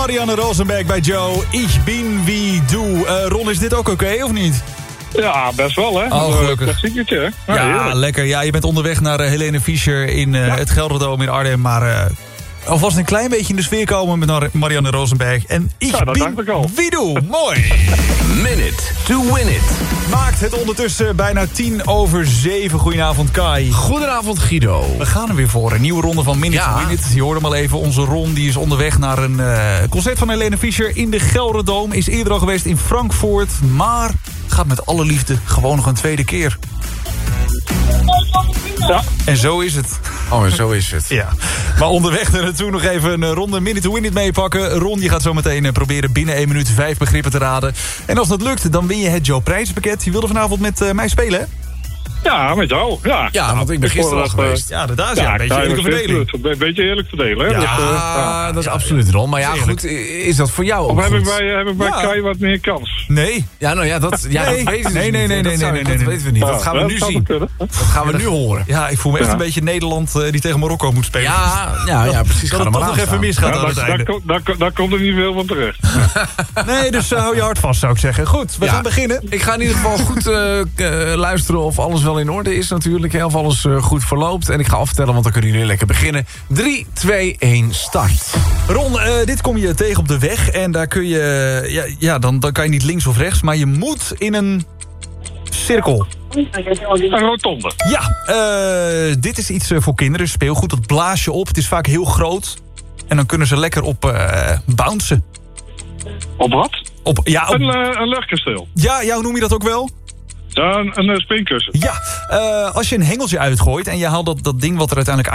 Marianne Rosenberg bij Joe. Ich bin wie du. Ron, is dit ook oké, of niet? Ja, best wel, hè? Oh, gelukkig. Klassiekertje, hè? Ja, lekker. Ja, je bent onderweg naar Helene Fischer in het Gelderdoom in Arnhem. Maar alvast een klein beetje in de sfeer komen met Marianne Rosenberg. En ich bin wie du. Mooi. Minute to win it. Maakt het ondertussen bijna 7:10. Goedenavond, Kai. Goedenavond, Guido. We gaan er weer voor. Een nieuwe ronde van Minute to Win It. Je hoorde hem al even. Onze Ron die is onderweg naar een concert van Helene Fischer in de Gelderdoom. Is eerder al geweest in Frankfurt. Maar gaat met alle liefde gewoon nog een tweede keer. Ja. En zo is het. Oh, en zo is het. Ja. Maar onderweg er naartoe nog even een ronde Minute to Win It meepakken. Ron, je gaat zo meteen proberen binnen 1 minuut 5 begrippen te raden. En als dat lukt, dan win je het Joe prijzenpakket. Je wilde vanavond met mij spelen, hè? Ja, met jou. Ja, want ik ben gisteren al geweest. Ja, inderdaad. Ja, een beetje eerlijke verdeling. Een beetje eerlijk verdelen, hè? Ja, dat is absoluut, Ron. Maar ja, goed, is dat voor jou ook Of heb goed? ik bij Kai wat meer kans? Nee. Ja, nou ja, dat weten we Nee. Dat weten we niet. Dat gaan we nu zien. Dat gaan we nu horen. Ja, ik voel me echt een beetje Nederland die tegen Marokko moet spelen. Ja, precies. Dat het toch nog even misgaat aan het einde. Daar komt er niet veel van terecht. Nee, dus hou je hart vast, zou ik zeggen. Goed, we gaan beginnen. Ik ga in ieder geval goed luisteren of alles wel in orde is natuurlijk. Of alles goed verloopt. En ik ga afvertellen, want dan kunnen jullie lekker beginnen. 3, 2, 1, start. Ron, dit kom je tegen op de weg. En daar kun je... dan kan je niet links of rechts. Maar je moet in een cirkel. Een rotonde. Ja, dit is iets voor kinderen. Speelgoed, dat blaas je op. Het is vaak heel groot. En dan kunnen ze lekker op bouncen. Op wat? Een luchtkasteel. Ja, hoe noem je dat ook wel? Ja, een springkussen. Ja, als je een hengeltje uitgooit en je haalt dat ding wat er uiteindelijk